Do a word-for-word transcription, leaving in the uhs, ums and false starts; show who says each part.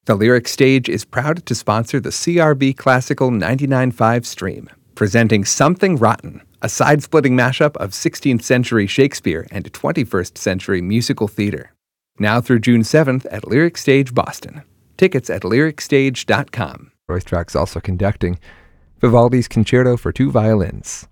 Speaker 1: The Lyric Stage is proud to sponsor the C R B Classical ninety-nine point five stream, presenting Something Rotten, a side-splitting mashup of sixteenth century Shakespeare and twenty-first century musical theater. Now through June seventh at Lyric Stage Boston. Tickets at lyric stage dot com. Roystrax also conducting Vivaldi's Concerto for Two Violins.